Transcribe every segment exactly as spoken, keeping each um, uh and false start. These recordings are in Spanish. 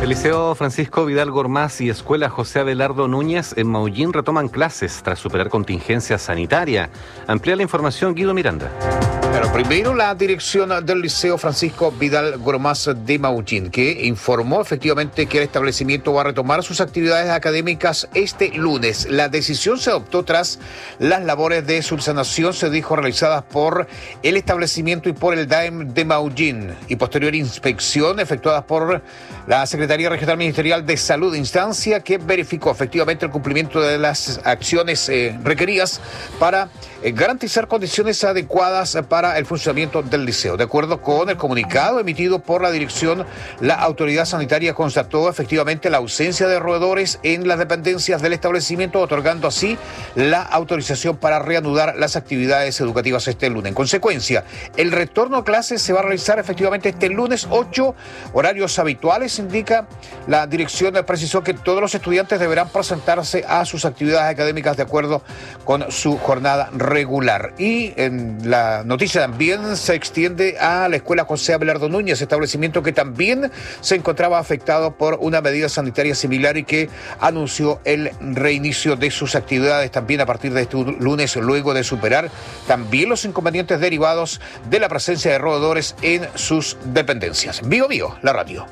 El Liceo Francisco Vidal Gormaz y Escuela José Abelardo Núñez en Maullín retoman clases tras superar contingencia sanitaria. Amplía la información Guido Miranda. Pero primero la dirección del Liceo Francisco Vidal Gormaz de Maullín, que informó efectivamente que el establecimiento va a retomar sus actividades académicas este lunes. La decisión se adoptó tras las labores de subsanación, se dijo, realizadas por el establecimiento y por el D A E M de Maullín, y posterior inspección efectuadas por la Secretaría Regional Ministerial de Salud, instancia que verificó efectivamente el cumplimiento de las acciones eh, requeridas para eh, garantizar condiciones adecuadas para el funcionamiento del liceo. De acuerdo con el comunicado emitido por la dirección, la autoridad sanitaria constató efectivamente la ausencia de roedores en las dependencias del establecimiento, otorgando así la autorización para reanudar las actividades educativas este lunes. En consecuencia, el retorno a clases se va a realizar efectivamente este lunes ocho, horarios habituales, indica la dirección. Precisó que todos los estudiantes deberán presentarse a sus actividades académicas de acuerdo con su jornada regular. Y en la noticia también se extiende a la Escuela José Abelardo Núñez, establecimiento que también se encontraba afectado por una medida sanitaria similar y que anunció el reinicio de sus actividades también a partir de este lunes, luego de superar también los inconvenientes derivados de la presencia de roedores en sus dependencias. Bio Bio, la radio.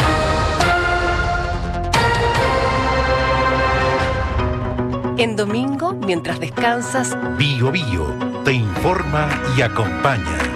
En domingo, mientras descansas, Bio Bio te informa y acompaña.